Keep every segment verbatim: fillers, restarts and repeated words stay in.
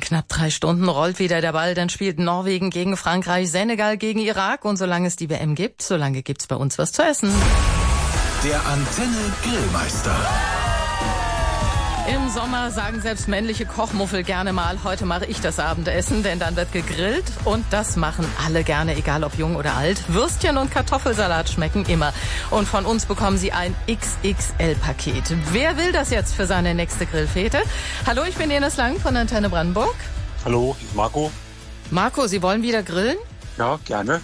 knapp drei Stunden rollt wieder der Ball. Dann spielt Norwegen gegen Frankreich, Senegal gegen Irak. Und solange es die W M gibt, solange gibt's bei uns was zu essen. Der Antenne Grillmeister. Im Sommer sagen selbst männliche Kochmuffel gerne mal, heute mache ich das Abendessen, denn dann wird gegrillt und das machen alle gerne, egal ob jung oder alt. Würstchen und Kartoffelsalat schmecken immer und von uns bekommen Sie ein X X L-Paket. Wer will das jetzt für seine nächste Grillfete? Hallo, ich bin Ines Lang von Antenne Brandenburg. Hallo, ich bin Marco. Marco, Sie wollen wieder grillen? Ja, gerne.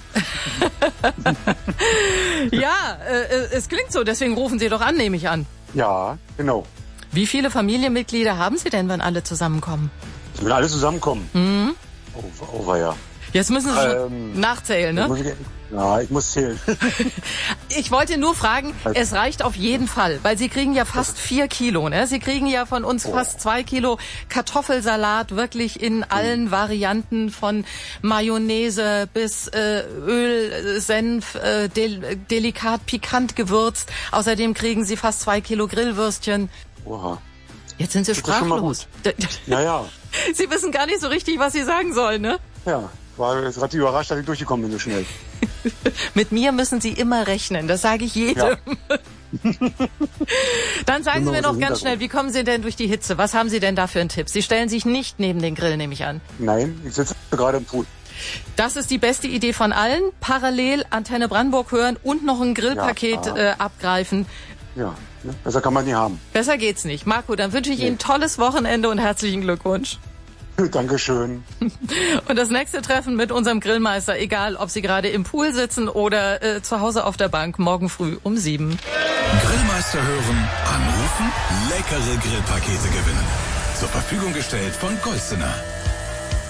Ja, äh, es klingt so, deswegen rufen Sie doch an, nehme ich an. Ja, genau. Wie viele Familienmitglieder haben Sie denn, wenn alle zusammenkommen? Wenn alle zusammenkommen? Mhm. Oh, oh, ja. Jetzt müssen Sie schon Ähm, nachzählen, ne? Muss ich, ja, ich muss zählen. Ich wollte nur fragen, es reicht auf jeden Fall, weil Sie kriegen ja fast vier Kilo, ne? Sie kriegen ja von uns Oh. fast zwei Kilo Kartoffelsalat, wirklich in allen mhm. Varianten von Mayonnaise bis äh, Öl, Senf, äh, del delikat, pikant gewürzt. Außerdem kriegen Sie fast zwei Kilo Grillwürstchen. Oha. Jetzt sind Sie Das ist schon mal sprachlos. Ja, ja. Sie wissen gar nicht so richtig, was Sie sagen sollen, ne? Ja, war jetzt gerade überrascht, dass ich durchgekommen bin so schnell. Mit mir müssen Sie immer rechnen, das sage ich jedem. Ja. Dann sagen Sie mir noch ganz schnell, wie kommen Sie denn durch die Hitze? Was haben Sie denn da für einen Tipp? Sie stellen sich nicht neben den Grill, nehme ich an. Nein, ich sitze gerade im Pool. Das ist die beste Idee von allen. Parallel Antenne Brandenburg hören und noch ein Grillpaket ja, äh, abgreifen. Ja, ne? Besser kann man nie haben. Besser geht's nicht. Marco, dann wünsche ich nee. Ihnen ein tolles Wochenende und herzlichen Glückwunsch. Dankeschön. Und das nächste Treffen mit unserem Grillmeister, egal ob Sie gerade im Pool sitzen oder äh, zu Hause auf der Bank, morgen früh um sieben. Grillmeister hören, anrufen, leckere Grillpakete gewinnen. Zur Verfügung gestellt von Golsener.